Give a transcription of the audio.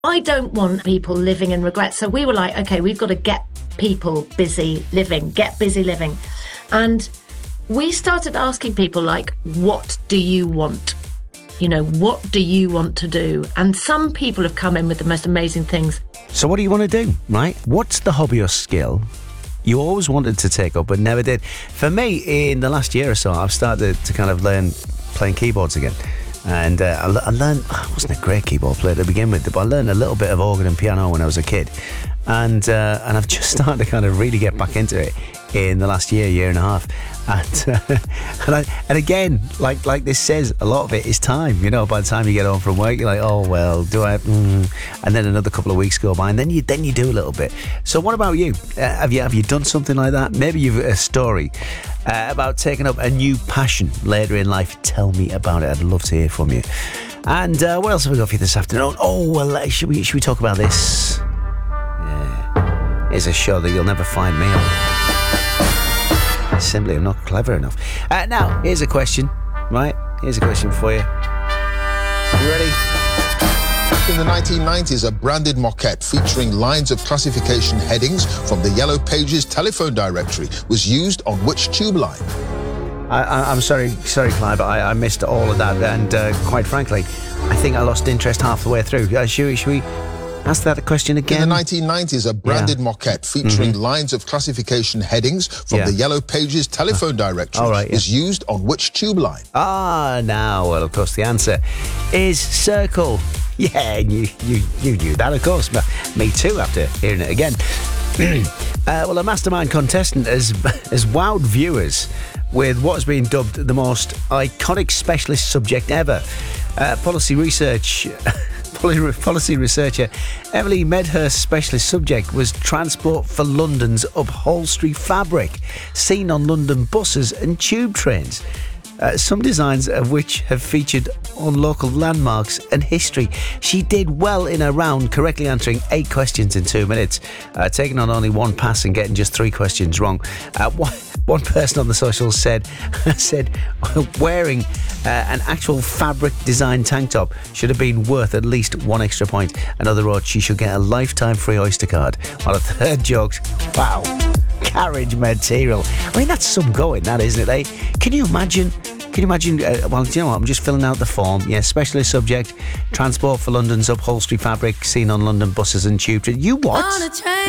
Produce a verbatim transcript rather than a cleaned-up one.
I don't want people living in regret. So we were like, okay, we've got to get people busy living, get busy living. And we started asking people like, what do you want? You know, what do you want to do? And some people have come in with the most amazing things. So what do you want to do, right? What's the hobby or skill you always wanted to take up but never did? For me, in the last year or so, I've started to kind of learn playing keyboards again. And uh, I, I learned, I wasn't a great keyboard player to begin with, but I learned a little bit of organ and piano when I was a kid. And uh, and I've just started to kind of really get back into it in the last year, year and a half. And uh, and, I, and again, like like this says, a lot of it is time. You know, by the time you get home from work, you're like, oh well, do I? Mm. And then another couple of weeks go by, and then you then you do a little bit. So what about you? Uh, have you have you done something like that? Maybe you've a story uh, about taking up a new passion later in life. Tell me about it. I'd love to hear from you. And uh, what else have we got for you this afternoon? Oh well, uh, should we should we talk about this? Yeah, it's a show that you'll never find me on. Simply, I'm not clever enough. Uh, now, here's a question, right? Here's a question for you. You ready? In the nineteen nineties, a branded moquette featuring lines of classification headings from the Yellow Pages telephone directory was used on which tube line? I, I, I'm sorry, sorry, Clive, but I, I missed all of that, and uh, quite frankly, I think I lost interest half the way through. Uh, should we, should we ask that question again? In the nineteen nineties, a branded yeah. moquette featuring mm-hmm. lines of classification headings from yeah. the Yellow Pages telephone directory right, yeah. was used on which tube line? Ah, now, well, of course, the answer is circle. Yeah, you you, you knew that, of course. Me too, after hearing it again. uh, well, a mastermind contestant has, has wowed viewers with what has been dubbed the most iconic specialist subject ever. Uh, policy research... Policy researcher Emily Medhurst's specialist subject was transport for London's upholstery fabric, seen on London buses and tube trains. Uh, some designs of which have featured on local landmarks and history. She did well in her round, correctly answering eight questions in two minutes, uh, taking on only one pass and getting just three questions wrong. Uh, one, one person on the socials said, said wearing uh, an actual fabric design tank top should have been worth at least one extra point. Another wrote she should get a lifetime free Oyster card. While a third joked, wow, carriage material. I mean, that's some going, that, isn't it, eh? Can you imagine? Can you imagine? Uh, well, do you know what? I'm just filling out the form. Yeah, specialist subject, transport for London's upholstery fabric, seen on London buses and tube trains. You what?